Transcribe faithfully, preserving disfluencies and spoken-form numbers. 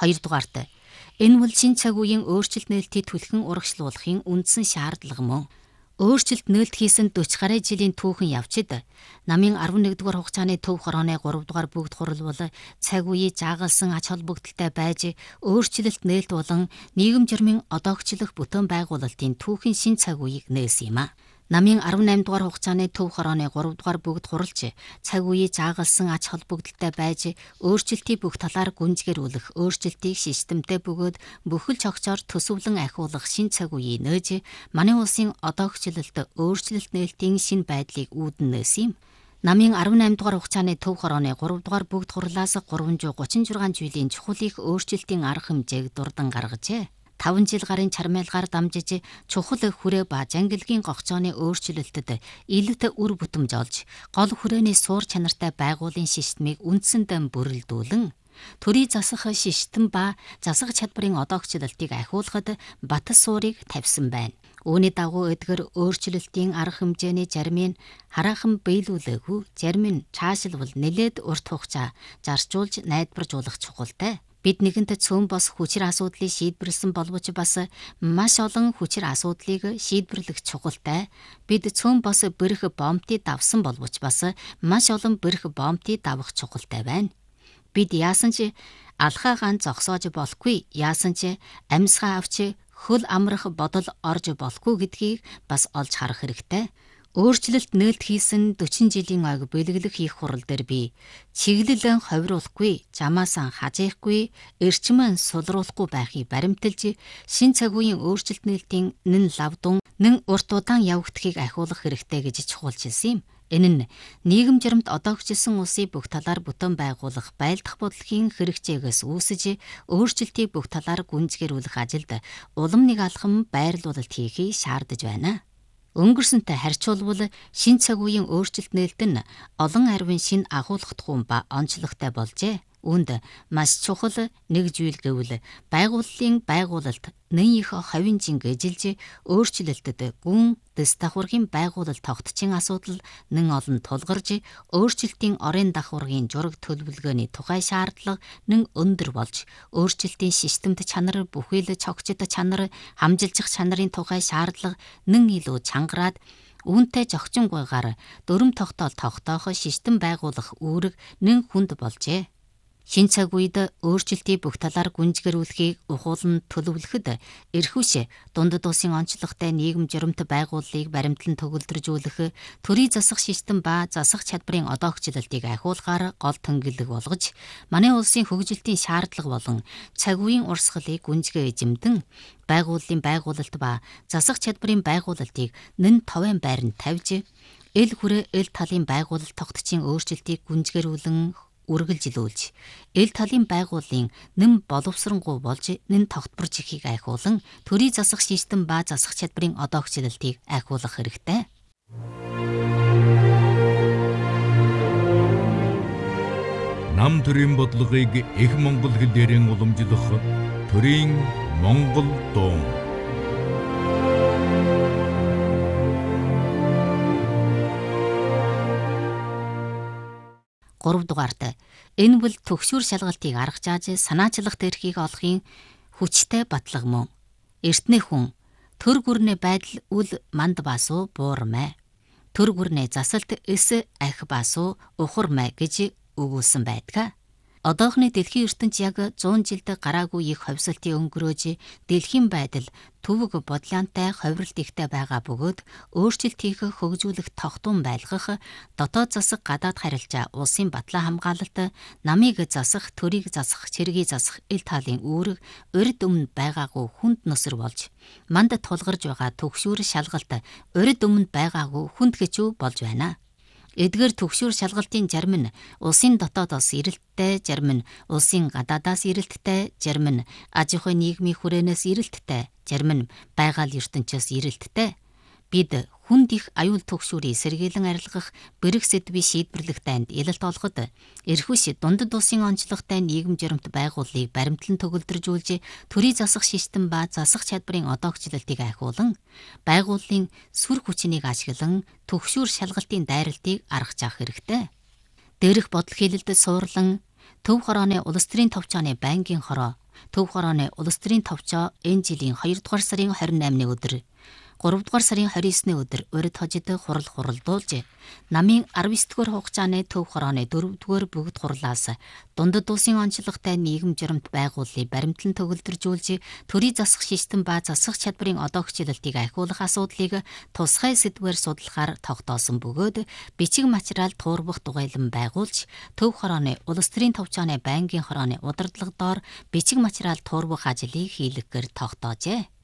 Хоёрдугаарт энэ бол шинэ цаг үеийн өөрчлөлт нээлтийг түлхэн урагшлуулахын үндсэн шаардлага мөн. Өөрчлөлт нээлт хийсэн forty гаруй жилийн түүхэн явчид намын eleven дугаар хугацааны төв хорооны three дугаар бүгд хурал бол цаг үеий жаагалсан ач холбогдолтой байж өөрчлөлт нээлт болон нийгэм журмын одоогчлох бүтээн байгуулалтын түүхийн шин цаг үеийг нээсэн юм а. Намын eighteen дугаар хугацааны төв хорооны three дугаар бүгд хуралч цаг үеий жаагалсан ач холбогдолтой байж өөрчлөлтийн бүх талаар гүнзгийрүүлэх, өөрчлөлтийг системтэй бөгөөд бүхэл цогцоор төсөвлөн ахиулах шин цаг үеийг нээж манай улсын одоогчлолт өөрчлөлт нээлтийн шин байдлыг үүдэн нээсэн юм. Намын eighteen дугаар хугацааны төв хорооны three дугаар бүгд хурлаас three hundred thirty-six жилийн чухал их өөрчлөлтийн арга хэмжээг дурдан гаргажээ. five жил гарын чармайлгаар дамжиж чухал хүрээ ба жангилгийн гогцооны өөрчлөлтөд илүүтэй үр бүтэмж олж гол хүрээний суур чанартай байгуулын системийг үндсэндээ бүрэлдүүлэн төрийн засах систем ба засах чадварын одоогчлолтыг ахиулахад батал суурийг тавьсан байна. Үүний дагуу эдгээр өөрчлөлтийн арга хэмжээний зарим нь хараахан биелүүлээгүй, зарим нь цаашлбал нэлээд урт хугацаа зарцуулж найдваржуулах чухалтай. Бид нэгэнт цөөн бос хүчир асуудлыг шийдвэрлсэн боловч бас маш олон хүчир асуудлыг шийдвэрлэх чухалтай. Бид цөөн бос бэрх бомбтыг давсан боловч бас маш олон бэрх бомбтыг давах чухалтай байна. Бид яасан ч алхаагаан зогсоож болохгүй, яасан ч амьсгаа авч хөл амрах бодол орж болохгүй гэдгийг бас олж харах хэрэгтэй. Өөрчлөлт нээлт хийсэн forty жилийн ойг бэлгэлэх их хурал дээр би чиглэлэн ховируулахгүй, замаасан хажихгүй, эрчмэн сулруулахгүй байхыг баримталж шин цаг үеийн өөрчлөлт нээлтийн нэн лавдун, нэн урт удаан явагдахыг ахиулах хэрэгтэй гэж чухалчилсан юм. Энэ нь нийгэм журамт одоогчлсон улсыг бүх талаар бүтээн байгуулах байлдах бодлогын хэрэгцээгээс үүсэж өөрчлөлтийг бүх талаар гүнзгийрүүлэх ажилд улам нэг алхам байрлуулалт хийхийг шаардаж байна. Өнгөрсөнтэй харьцуулбал шин цаг үеийн өөрчлөлт нээлт нь олон арвин шин агуулгахдахуун ба онцлогтой болжээ. Үүнд маш чухал нэг зүйл гэвэл байгууллагын байгуулалт нэн их ховын жинг эжилж өөрчлөлтөд гүн дэс давхаргын байгуулалт тогтчин асуудал нэн олон тулгарж өөрчлөлтийн орон давхаргын жураг төлөвлөгөөний тухай шаардлага нэн өндөр болж өөрчлөлтийн системт чанар бүхэл цогцод чанар хамжилчих чанарын тухай шаардлага нэн илүү чангараад үүнтэй зохицонгойгаар дүрм тогтоол тогтоох систем байгуулах үүрэг нэн хүнд болжээ. Шин цаг үед өөрчлөлтийн бүх талаар гүнзгийрүүлэхийг ухуулан төлөвлөхөд эрхүүш дундад улсын онцлогтой нийгэм журамт байгууллагыг баримтлан төгөлдржүүлэх, төрийн засах систем ба засах чадварын одоогчлолтыг ахиулахаар гол төнгөлөг болгож манай улсын хөгжилтийн шаардлага болон цаг үеийн урсгалыг гүнзгий эзэмдэн байгууллагын байгуулалт ба засах чадварын байгуулалтыг нэн товын байранд тавьж эл хүрээ эл талын байгуулалт тогтчин өөрчлөлтийг гүнзгийрүүлэн үргэлжилүүлж эл талын байгууллагын нэм боловсронгуй болж нэн тогтворж ихийг айхуулан төрийн засах систем ба засах чадварын одоогчлолтыг айхуулах хэрэгтэй. Нам төрийн бодлогыг их монгол хэлээрэн уламжлах төрийн монгол дуу. Гурав дугаарт энэ бол төгшүүр шалгалтыг арга зааж санаачлах эрхийг олохын хүчтэй батлага мөн. Эртнээ хүн төр гүрний байдал үл манд басуу буурмай. Төр гүрний засалт эс ах басуу ухармай гэж өгүүлсэн байдаг. Одоохны дэлхийн ертөнц яг one hundred жилд гараагүй их ховсолтын өнгөрөөж дэлхийн байдал төвөг бодлоонтой ховролт ихтэй байгаа бөгөөд өөрчлөлт хийх хөгжүүлэх тогтун байлгах дотоод засаг гадаад харилцаа улсын батлан хамгаалалт намыг засах төрийг засах цэргийг засах ил таалын үүрэг урд өмнө байгаагүй хүнд нөсөр болж манд тулгарж байгаа төгшүүр шалгалт урд өмнө байгаагүй хүнд хэцүү болж байна. Эдгээр төгшүүр шалгалтын зарим нь улсын дотоодоос эрэлттэй, зарим нь улсын гадаадаас эрэлттэй, зарим нь аж ахуйн нийгмийн хүрээнээс эрэлттэй, зарим нь байгаль ертөнцөөс эрэлттэй. Бид хүнд их аюул төгшүүрийг сэргийлэн арилгах бэрх сэдвийг шийдвэрлэх танд илэлт олоход эрхүүш дундад улсын онцлогтой нийгэм журамт байгууллагыг баримтлан төгөлдржүүлж төрийн засах систем ба засах чадварын одоогчлолтыг ахиулан байгууллагын сүр хүчнийг ашиглан төгшүүр шалгалтын дайралтыг аргаж авах хэрэгтэй. Дээрх бодол хэлэлд суурлан төв хорооны улс төрийн товчооны байнгын хороо Төв хорооны улс төрийн товчоо энэ жилийн хоёрдугаар сарын хорин наймны өдөр гуравдугаар сарын хорин есний өдөр урьд хожид хурал хуралдуулжээ. Намын арав эсдүгээр хугацааны төв хорооны дөрөвдүгээр бүгд хурлаас дундад улсын онцлогтой нийгэм журамт байгууллыг баримтлан төгөлдржүүлж төрийн засах систем ба засах чадварын одоо хөгжүүлэлтийг ахиулах асуудлыг тусгай сэдвээр судлахаар тогтоосон бөгөөд бичиг материал туурбах дугуйлан байгуулж төв хорооны улс төрийн товчооны байнгын хорооны удирдлага доор бичиг материал туурбах ажлыг хийлгэхээр тогтоожээ.